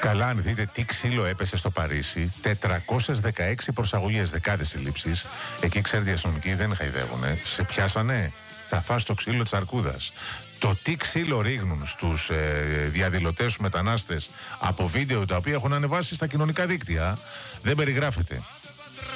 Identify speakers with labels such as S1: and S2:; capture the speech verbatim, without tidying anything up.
S1: Καλά, αν δείτε τι ξύλο έπεσε στο Παρίσι, τετρακόσιες δεκαέξι προσαγωγές, δεκάδες συλλήψεις. Εκεί ξέρετε οι αστυνομικοί δεν χαϊδεύουνε. Σε πιάσανε, θα φας το ξύλο της αρκούδας. Το τι ξύλο ρίχνουν στους ε, διαδηλωτές, στους μετανάστες από βίντεο τα οποία έχουν ανεβάσει στα κοινωνικά δίκτυα δεν περιγράφεται.